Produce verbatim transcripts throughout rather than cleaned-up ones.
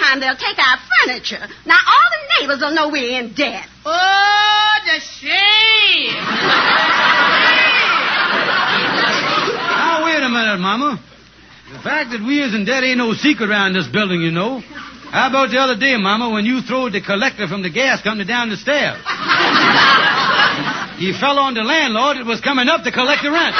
time they'll take our furniture. Now, all the neighbors will know we're in debt. Oh, the shame. Now, wait a minute, Mama. The fact that we is in debt ain't no secret around this building, you know. How about the other day, Mama, when you throwed the collector from the gas company down the stairs? He fell on the landlord that was coming up to collect the rent. Well,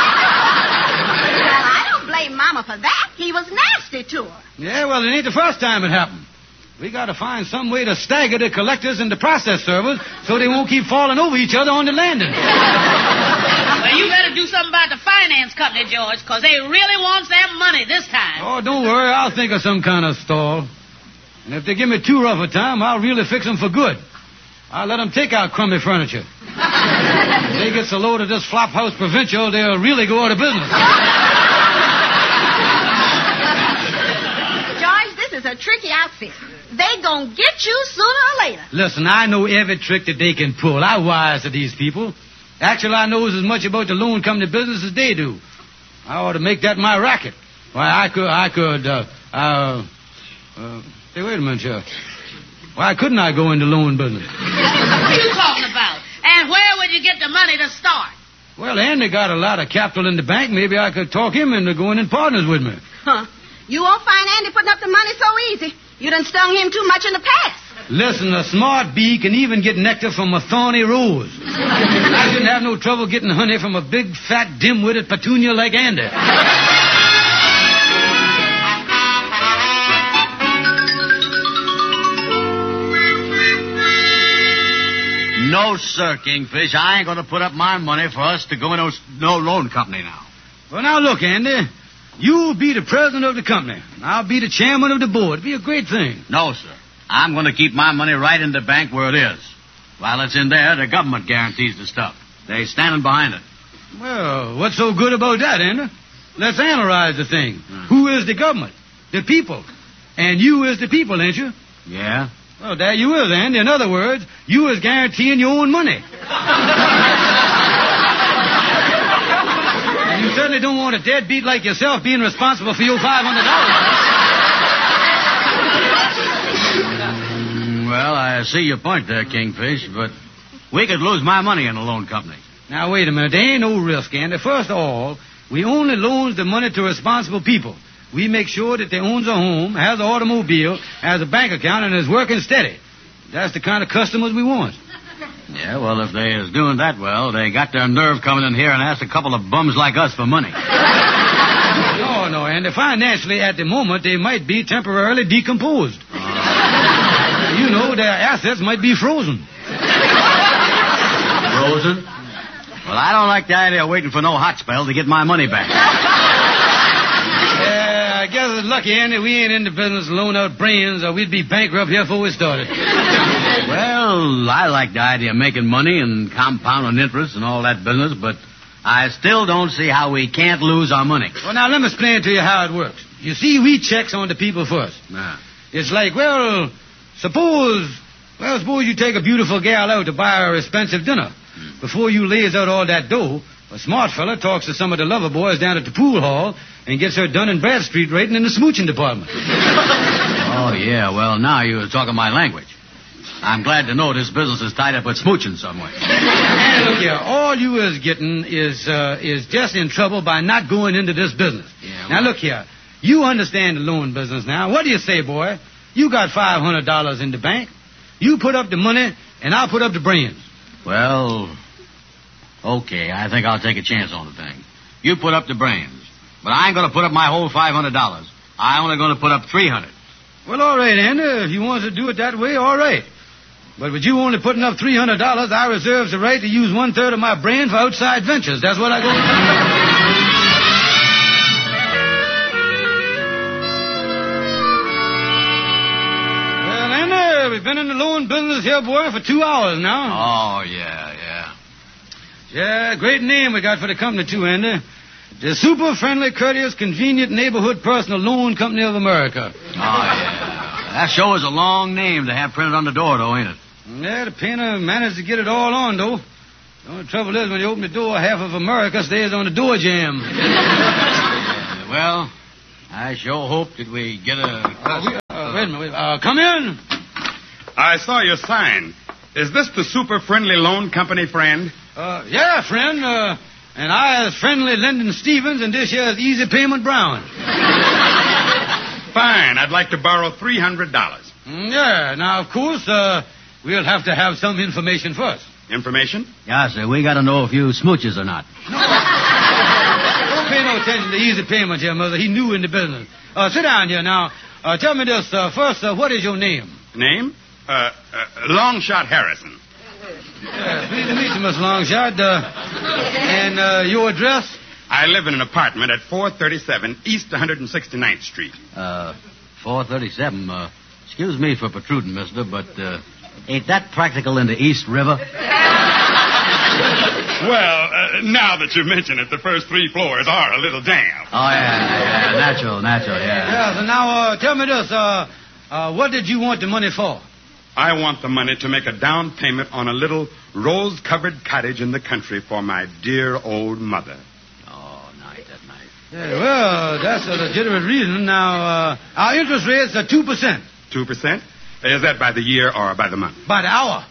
I don't blame Mama for that. He was nasty to her. Yeah, well, it ain't the first time it happened. We got to find some way to stagger the collectors and the process servers so they won't keep falling over each other on the landing. Well, you better do something about the finance company, George, because they really wants their money this time. Oh, don't worry. I'll think of some kind of stall. And if they give me too rough a time, I'll really fix them for good. I'll let them take out crummy furniture. If they get so load of this Flophouse Provincial, they'll really go out of business. George, this is a tricky outfit. They gonna get you sooner or later. Listen, I know every trick that they can pull. I wise to these people. Actually, I knows as much about the loan company business as they do. I ought to make that my racket. Why, I could, I could, uh, uh, uh, hey, wait a minute, here. Why couldn't I go into loan business? What are you talking about? And where would you get the money to start? Well, Andy got a lot of capital in the bank. Maybe I could talk him into going in partners with me. Huh. You won't find Andy putting up the money so easy. You done stung him too much in the past. Listen, a smart bee can even get nectar from a thorny rose. I shouldn't have no trouble getting honey from a big, fat, dim-witted petunia like Andy. No, sir, Kingfish. I ain't going to put up my money for us to go in no, no loan company now. Well, now, look, Andy. You'll be the president of the company. And I'll be the chairman of the board. It'll be a great thing. No, sir. I'm going to keep my money right in the bank where it is. While it's in there, the government guarantees the stuff. They're standing behind it. Well, what's so good about that, Andy? Let's analyze the thing. Hmm. Who is the government? The people. And you is the people, ain't you? Yeah. Well, there you is, Andy. In other words, you is guaranteeing your own money. And you certainly don't want a deadbeat like yourself being responsible for your five hundred dollars. mm, well, I see your point there, Kingfish, but we could lose my money in a loan company. Now, wait a minute. There ain't no risk, Andy. First of all, we only loans the money to responsible people. We make sure that they owns a home, has an automobile, has a bank account, and is working steady. That's the kind of customers we want. Yeah, well, if they is doing that well, they got their nerve coming in here and ask a couple of bums like us for money. No, no, Andy. Financially, at the moment, they might be temporarily decomposed. Uh... You know, their assets might be frozen. Frozen? Well, I don't like the idea of waiting for no hot spell to get my money back. I guess it's lucky, Andy, we ain't in the business to loan out brains, or we'd be bankrupt here before we started. Well, I like the idea of making money and compounding interest and all that business, but I still don't see how we can't lose our money. Well, now, let me explain to you how it works. You see, we checks on the people first. Nah. It's like, well, suppose, well, suppose you take a beautiful gal out to buy her expensive dinner. Hmm. Before you lays out all that dough, a smart fella talks to some of the lover boys down at the pool hall and gets her Dun and Bradstreet rating in the smooching department. Oh, yeah. Well, now you're talking my language. I'm glad to know this business is tied up with smooching some way. Hey, look here. All you is getting is uh, is just in trouble by not going into this business. Yeah, well... Now, look here. You understand the loan business now. What do you say, boy? You got five hundred dollars in the bank. You put up the money, and I'll put up the brains. Well... Okay, I think I'll take a chance on the thing. You put up the brains. But I ain't going to put up my whole five hundred dollars. I'm only going to put up three hundred dollars. Well, all right, Andy. If you want to do it that way, all right. But with you only putting up three hundred dollars, I reserve the right to use one-third of my brain for outside ventures. That's what I go to do. Well, Andy, we've been in the loan business here, boy, for two hours now. Oh, yeah, yeah. Yeah, great name we got for the company, too, Andy. The Super Friendly, Courteous, Convenient Neighborhood Personal Loan Company of America. Oh, yeah. That sure is a long name to have printed on the door, though, ain't it? Yeah, the painter managed to get it all on, though. The only trouble is when you open the door, half of America stays on the door jamb. Yeah, well, I sure hope that we get a... Uh, we, uh, wait a minute. Wait, uh, come in. I saw your sign. Is this the Super Friendly Loan Company, friend? Uh, yeah, friend. Uh, and I is Friendly Lyndon Stevens, and this here is Easy Payment Brown. Fine. I'd like to borrow three hundred dollars. Mm, yeah. Now, of course, uh, we'll have to have some information first. Information? Yeah, sir. We got to know if you smooches or not. Don't pay no attention to Easy Payment here, Mother. He new in the business. Uh, sit down here now. Uh, tell me this uh, first. Uh, what is your name? Name? Uh, uh, Longshot Harrison. Yeah, pleased to meet you, Miss Longshot. Uh, and uh, your address? I live in an apartment at four thirty-seven East one hundred sixty-ninth Street. Uh, four thirty-seven. Uh, excuse me for protruding, mister, but uh, ain't that practical in the East River? Well, uh, now that you mention it, the first three floors are a little damp. Oh, yeah, yeah. Natural, natural, yeah. Yeah, so now uh, tell me this. Uh, uh, what did you want the money for? I want the money to make a down payment on a little rose-covered cottage in the country for my dear old mother. Oh, nice, that's nice. Yeah, well, that's a legitimate reason. Now, uh, our interest rates are two percent. Two percent? Is that by the year or by the month? By the hour.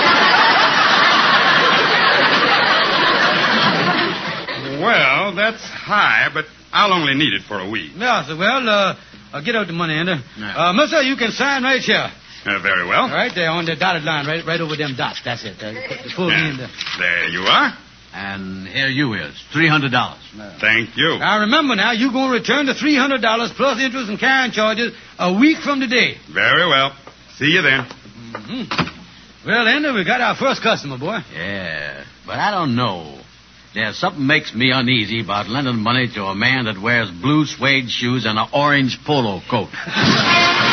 Well, that's high, but I'll only need it for a week. Yeah, so, well, uh, uh, get out the money, Andy. Yeah. Uh, mister, you can sign right here. Uh, very well. All right, there on the dotted line, right, right over them dots. That's it. Uh, put the full Yeah. in there. There you are. And here you is, three hundred dollars. Thank you. Now, remember now, you're going to return the three hundred dollars plus interest and carrying charges a week from today. Very well. See you then. Mm-hmm. Well, Andy, we got our first customer, boy. Yeah, but I don't know. There's something makes me uneasy about lending money to a man that wears blue suede shoes and an orange polo coat.